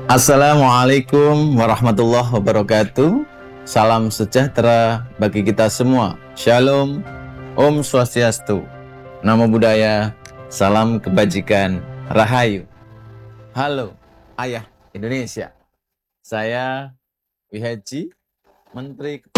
Assalamualaikum warahmatullahi wabarakatuh. Salam sejahtera bagi kita semua. Shalom, Om Swastiastu, Namo Buddhaya, salam kebajikan, Rahayu. Halo, Ayah Indonesia. Saya Wihaji, Menteri